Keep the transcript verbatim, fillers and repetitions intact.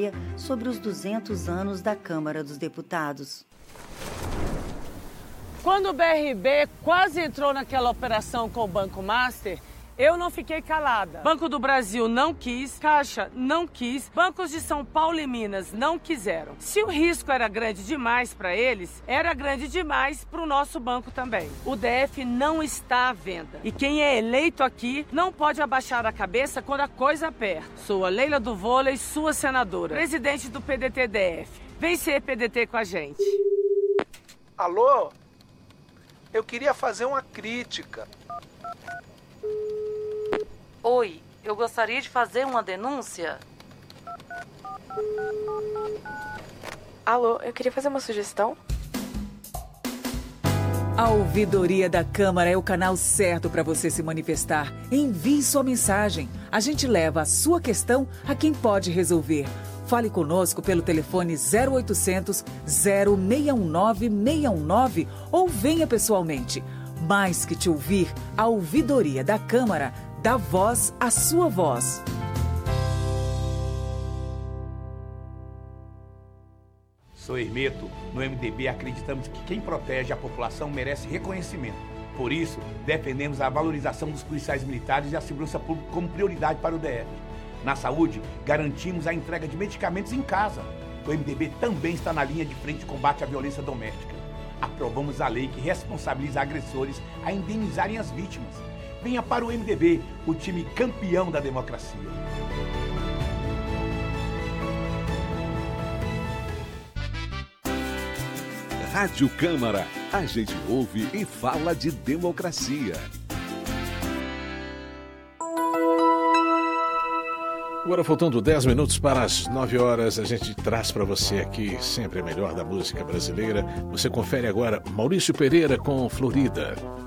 Assembleia sobre os duzentos anos da Câmara dos Deputados. Quando o B R B quase entrou naquela operação com o Banco Master, eu não fiquei calada. Banco do Brasil não quis, Caixa não quis, bancos de São Paulo e Minas não quiseram. Se o risco era grande demais para eles, era grande demais para o nosso banco também. O D F não está à venda. E quem é eleito aqui não pode abaixar a cabeça quando a coisa aperta. Sou a Leila do Vôlei, sua senadora, presidente do P D T D F. Vem ser P D T com a gente. Alô? Eu queria fazer uma crítica. Oi, eu gostaria de fazer uma denúncia. Alô, eu queria fazer uma sugestão. A Ouvidoria da Câmara é o canal certo para você se manifestar. Envie sua mensagem. A gente leva a sua questão a quem pode resolver. Fale conosco pelo telefone zero oitocentos, zero seis um nove, seis um nove ou venha pessoalmente. Mais que te ouvir, a Ouvidoria da Câmara dá voz à sua voz. Sou Hermeto. No M D B acreditamos que quem protege a população merece reconhecimento. Por isso, defendemos a valorização dos policiais militares e a segurança pública como prioridade para o D F. Na saúde, garantimos a entrega de medicamentos em casa. O M D B também está na linha de frente de combate à violência doméstica. Aprovamos a lei que responsabiliza agressores a indenizarem as vítimas. Venha para o M D B, o time campeão da democracia. Rádio Câmara, a gente ouve e fala de democracia. Agora, faltando dez minutos para as nove horas, a gente traz para você aqui sempre a melhor da música brasileira. Você confere agora Maurício Pereira com Florida.